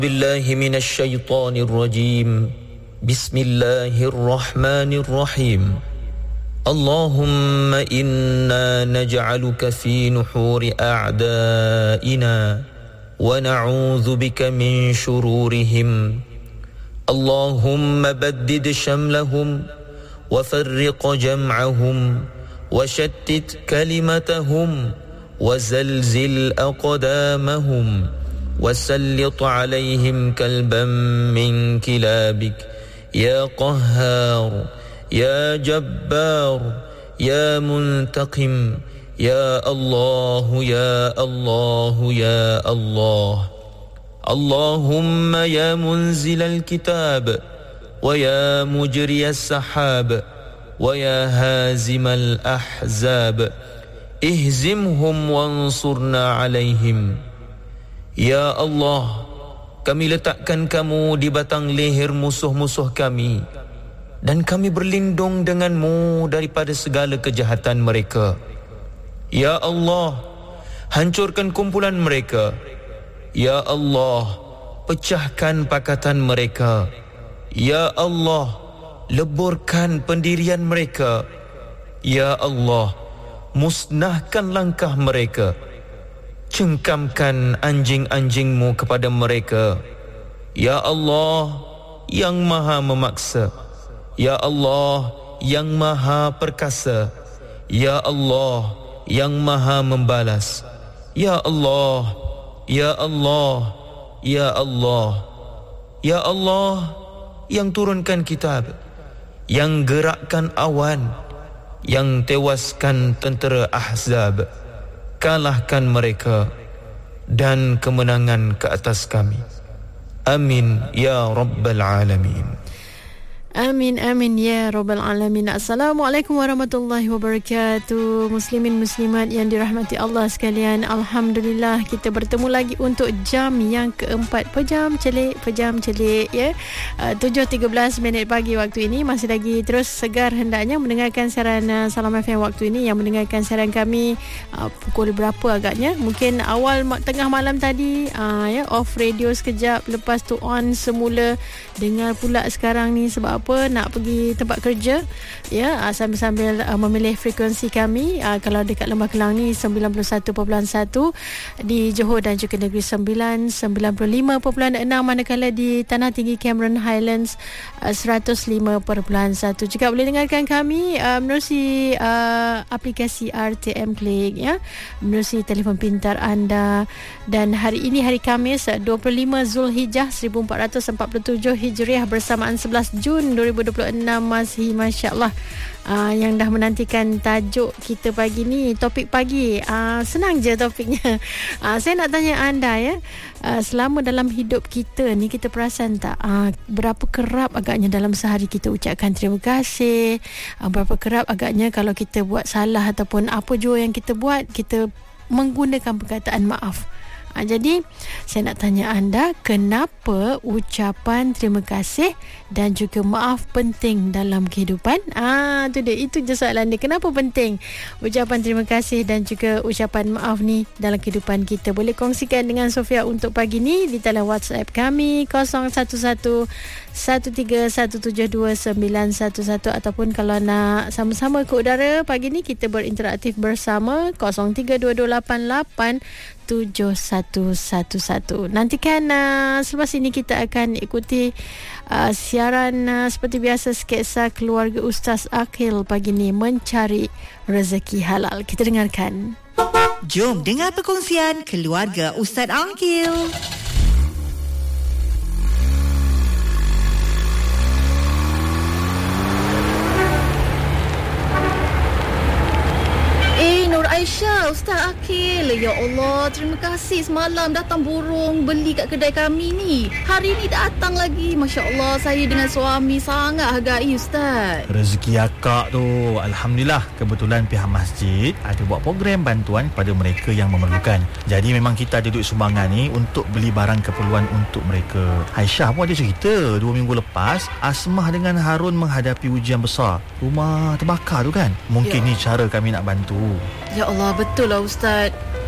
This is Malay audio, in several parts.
بالله من الشيطان الرجيم بسم الله الرحمن الرحيم اللهم إنا نجعلك في نحور أعدائنا ونعوذ بك من شرورهم اللهم بدد شملهم وفرق جمعهم وشتت كلمتهم وزلزل أقدامهم وسلط عليهم كلبا من كلابك يا قهار يا جبار يا منتقم يا الله يا الله يا الله اللهم يا منزل الكتاب ويا مجري السحاب ويا هازم الأحزاب اهزمهم وانصرنا عليهم Ya Allah, kami letakkan kamu di batang leher musuh-musuh kami dan kami berlindung denganmu daripada segala kejahatan mereka. Ya Allah, hancurkan kumpulan mereka. Ya Allah, pecahkan pakatan mereka. Ya Allah, leburkan pendirian mereka. Ya Allah, musnahkan langkah mereka. Cengkamkan anjing-anjingmu kepada mereka. Ya Allah, yang maha memaksa. Ya Allah, yang maha perkasa. Ya Allah, yang maha membalas. Ya Allah, Ya Allah, Ya Allah, Ya Allah, yang turunkan kitab, yang gerakkan awan, yang tewaskan tentera Ahzab. Kalahkan mereka dan kemenangan ke atas kami. Amin ya Rabbal Alamin. Amin, amin ya Rabbal Alamin. Assalamualaikum warahmatullahi wabarakatuh. Muslimin muslimat yang dirahmati Allah sekalian, Alhamdulillah kita bertemu lagi untuk jam yang keempat. Pejam celik ya. 7.13 minit pagi waktu ini. Masih lagi terus segar hendaknya mendengarkan siaran Salam FM waktu ini. Yang mendengarkan siaran kami pukul berapa agaknya, mungkin awal tengah malam tadi ya, off radio sekejap, lepas tu on semula. Dengar pula sekarang ni sebab apa, nak pergi tempat kerja ya, sambil-sambil memilih frekuensi kami. Kalau dekat Lembah Kelang ni 91.1, di Johor dan juga Negeri Sembilan 95.6, manakala di Tanah Tinggi Cameron Highlands 105.1. Juga boleh dengarkan kami menerusi aplikasi RTM Click ya, menerusi telefon pintar anda. Dan hari ini hari Khamis 25 Zulhijjah 1447 Hijriah bersamaan 11 Jun 2026. Masih masya-Allah yang dah menantikan tajuk kita pagi ni. Topik pagi senang je topiknya. Saya nak tanya anda ya, selama dalam hidup kita ni, kita perasan tak berapa kerap agaknya dalam sehari kita ucapkan terima kasih, berapa kerap agaknya kalau kita buat salah ataupun apa jua yang kita buat, kita menggunakan perkataan maaf. Jadi saya nak tanya anda, kenapa ucapan terima kasih dan juga maaf penting dalam kehidupan? Tu dia, itu je soalan dia. Kenapa penting ucapan terima kasih dan juga ucapan maaf ni dalam kehidupan kita? Boleh kongsikan dengan Sofia untuk pagi ni di talian WhatsApp kami 0111372911 ataupun kalau nak sama-sama ke udara pagi ni, kita berinteraktif bersama 0322887111. Nantikan selepas ini kita akan ikuti siaran seperti biasa, sketsa keluarga Ustaz Aqil pagi ni, mencari rezeki halal. Kita dengarkan. Jom dengar perkongsian keluarga Ustaz Aqil. Nur Aisyah, Ustaz Aqil. Ya Allah, terima kasih semalam datang burung beli kat kedai kami ni. Hari ni datang lagi. Masya Allah, saya dengan suami sangat hargai Ustaz. Rezeki akak tu, Alhamdulillah. Kebetulan pihak masjid ada buat program bantuan kepada mereka yang memerlukan. Jadi memang kita ada duit sumbangan ni untuk beli barang keperluan untuk mereka. Aisyah pun ada cerita 2 minggu lepas Asmah dengan Harun menghadapi ujian besar. Rumah terbakar tu kan. Mungkin ni cara kami nak bantu. Ya Allah, betul lah Ustaz.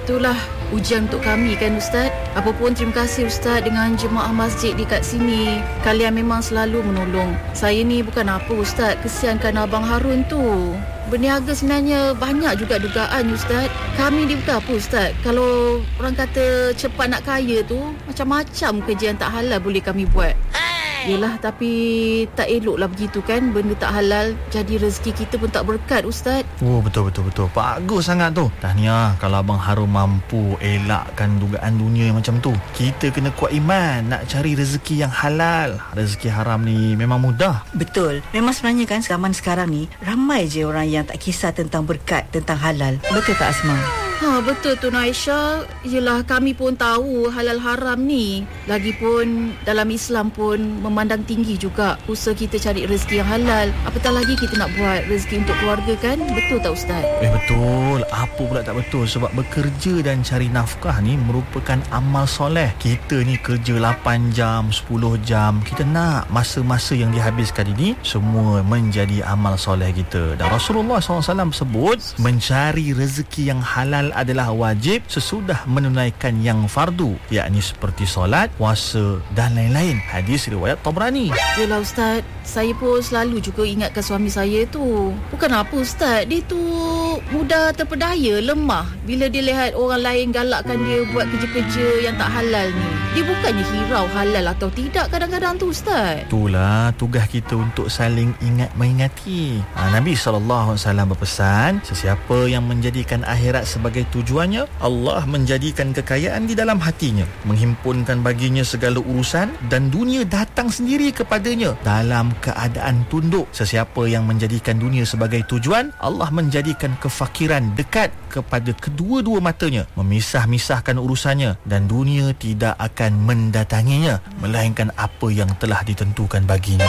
Itulah ujian untuk kami kan Ustaz. Apapun terima kasih Ustaz dengan jemaah masjid dekat sini. Kalian memang selalu menolong. Saya ni bukan apa Ustaz, kesiankan Abang Harun tu. Berniaga sebenarnya banyak juga dugaan Ustaz. Kami ni bukan apa Ustaz. Kalau orang kata cepat nak kaya tu, macam-macam kerja yang tak halal boleh kami buat. Yelah, tapi tak eloklah begitu kan. Benda tak halal, jadi rezeki kita pun tak berkat Ustaz. Oh, betul. Bagus sangat tu. Tahniah kalau Abang Harun mampu elakkan dugaan dunia yang macam tu. Kita kena kuat iman nak cari rezeki yang halal. Rezeki haram ni memang mudah. Betul. Memang sebenarnya kan zaman sekarang ni ramai je orang yang tak kisah tentang berkat, tentang halal. Betul tak Asma? Betul tu Aisyah. Yelah, kami pun tahu halal haram ni. Lagipun dalam Islam pun memandang tinggi juga usaha kita cari rezeki yang halal. Apatah lagi kita nak buat rezeki untuk keluarga kan. Betul tak Ustaz? Betul. Apa pula tak betul? Sebab bekerja dan cari nafkah ni merupakan amal soleh. Kita ni kerja 8 jam, 10 jam. Kita nak masa-masa yang dihabiskan ini semua menjadi amal soleh kita. Dan Rasulullah SAW sebut mencari rezeki yang halal adalah wajib sesudah menunaikan yang fardu, yakni seperti solat, puasa dan lain-lain. Hadis riwayat Tabrani. Yelah Ustaz, saya pun selalu juga ingatkan suami saya tu. Bukan apa Ustaz, dia tu mudah terpedaya, lemah bila dia lihat orang lain galakkan dia buat kerja-kerja yang tak halal ni. Dia bukannya hirau halal atau tidak kadang-kadang tu Ustaz. Itulah tugas kita untuk saling ingat mengingati. Nabi SAW berpesan, sesiapa yang menjadikan akhirat sebagai tujuannya, Allah menjadikan kekayaan di dalam hatinya, menghimpunkan baginya segala urusan dan dunia datang sendiri kepadanya dalam keadaan tunduk. Sesiapa yang menjadikan dunia sebagai tujuan, Allah menjadikan kefakiran dekat kepada kedua-dua matanya, memisah-misahkan urusannya dan dunia tidak akan mendatanginya melainkan apa yang telah ditentukan baginya.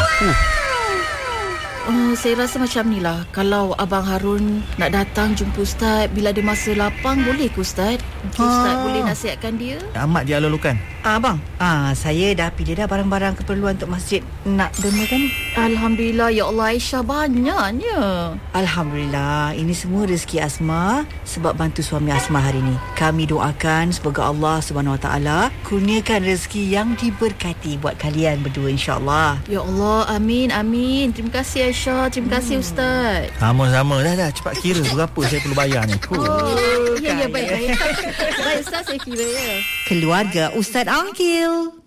Saya rasa macam ni lah. Kalau Abang Harun nak datang jumpa Ustaz bila ada masa lapang, boleh ke Ustaz? Ustaz boleh nasihatkan dia? Amat dia lalukan. Abang, saya dah pilih dah barang-barang keperluan untuk masjid nak dermakan ni. Alhamdulillah, ya Allah Aisyah, banyaknya. Alhamdulillah, ini semua rezeki Asma sebab bantu suami Asma hari ni. Kami doakan semoga Allah SWT kurniakan rezeki yang diberkati buat kalian berdua insya-Allah. Ya Allah, amin. Terima kasih Aisyah, terima kasih Ustaz. Sama-sama. Dah cepat kira berapa saya perlu bayar ni. Ya, baik. Baik Ustaz, saya kira ya. Keluarga Ustaz Aqil.